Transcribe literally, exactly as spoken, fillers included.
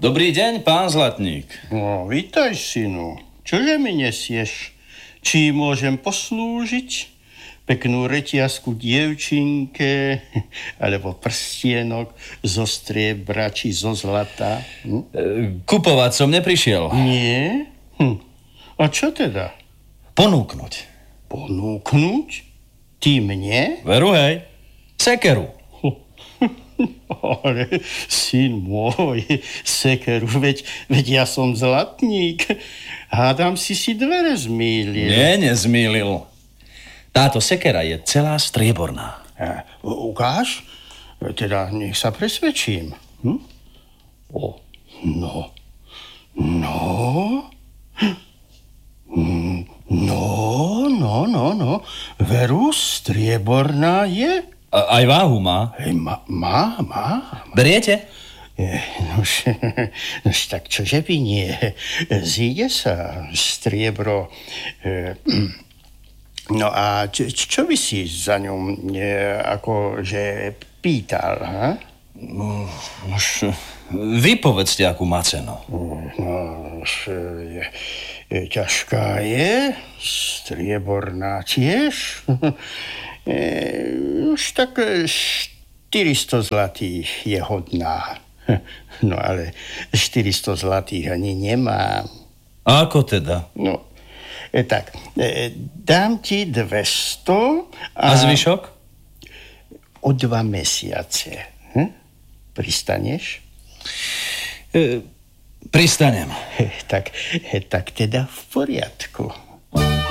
Dobrý deň, pán Zlatník. No, vítaj, synu. Čože mi nesieš? Či môžem poslúžiť? Peknú reťazku dievčinke, alebo prstienok zo striebra či zo zlata? Hm? Kupovať som neprišiel. Nie? Hm. A čo teda? Ponúknuť. Ponúknuť? Ty mne? Veru, hej. Sekeru. Ale, syn môj, sekeru, veď, veď ja som zlatník. Hádam si si dvere zmýlil. Nie, nezmýlil. Táto sekera je celá strieborná. A, ukáž? Teda nech sa presvedčím. Hm? O, no. No. No, no, no, no. Veru, strieborná je? A, aj váhu má. Hej, má, má, má. Beriete? Nož, nož tak čože by nie. Zíde sa striebro. No a čo, čo by si za ňom akože pýtal, ha? Nož, vy povedzte, akú má cenu. Nož, je, je, ťažká je, strieborná tiež. E, už tak štyristo zlatých je hodná. No ale štyristo zlatých ani nemám. A ako teda? No, e, tak, e, dám ti dvesto a... A zvyšok? O dva mesiace. Hm? Pristaneš? E, pristanem. E, tak, e, tak teda v poriadku.